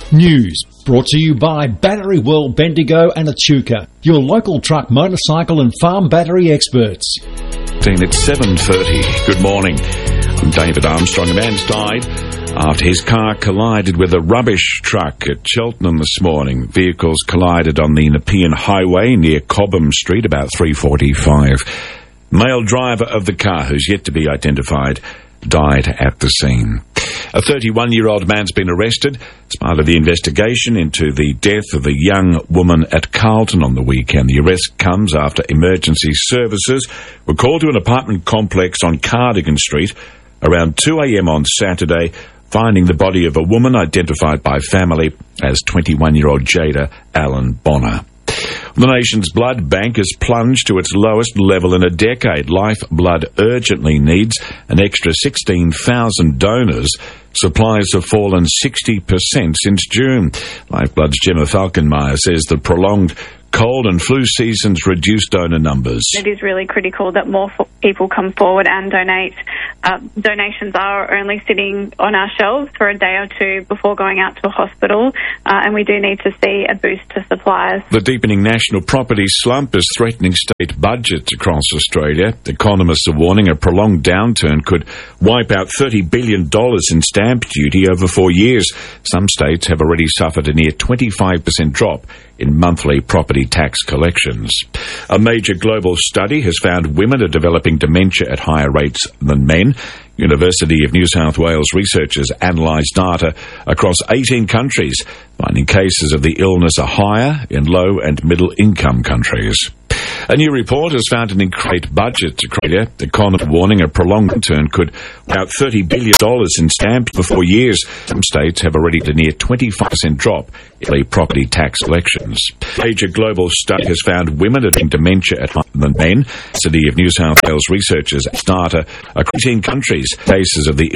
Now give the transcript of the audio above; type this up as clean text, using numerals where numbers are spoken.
News brought to you by Battery World, Bendigo and Echuca, your local truck, motorcycle and farm battery experts. It's 7:30. Good morning. I'm David Armstrong. A man's died after his car collided with a rubbish truck at Cheltenham this morning. Vehicles collided on the Nepean Highway near Cobham Street about 3:45. Male driver of the car, who's yet to be identified, died at the scene. A 31-year-old man's been arrested as part of the investigation into the death of a young woman at Carlton on the weekend. The arrest comes after emergency services were called to an apartment complex on Cardigan Street around 2 a.m. on Saturday, finding the body of a woman identified by family as 21-year-old Jada Allen Bonner. The nation's blood bank has plunged to its lowest level in a decade. Lifeblood urgently needs an extra 16,000 donors. Supplies have fallen 60% since June. Lifeblood's Gemma Falkenmeyer says the prolonged cold and flu seasons reduce donor numbers. It is really critical that more people come forward and donate. Donations are only sitting on our shelves for a day or two before going out to a hospital, and we do need to see a boost to supplies. The deepening national property slump is threatening state budgets across Australia. Economists are warning a prolonged downturn could wipe out $30 billion in stamp duty over 4 years. Some states have already suffered a near 25% drop in monthly property tax collections. A major global study has found women are developing dementia at higher rates than men. University of New South Wales researchers analysed data across 18 countries, finding cases of the illness are higher in low and middle income countries. A new report has found an increased budget to Australia. The economist warning a prolonged downturn could about $30 billion in stamps for 4 years. Some states have already had a near 25% drop in property tax collections. A major global study has found women are having dementia at higher than men. City of New South Wales researchers data across 18 countries. Cases of the